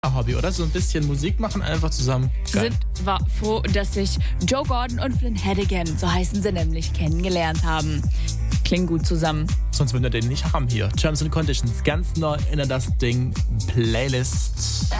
Hobby, oder? So ein bisschen Musik machen, einfach zusammen. War froh, dass sich Joe Gordon und Flynn Hedigan, so heißen sie nämlich, kennengelernt haben. Klingen gut zusammen. Sonst würden wir den nicht haben hier. Terms and Conditions, ganz neu in der Das Ding Playlist.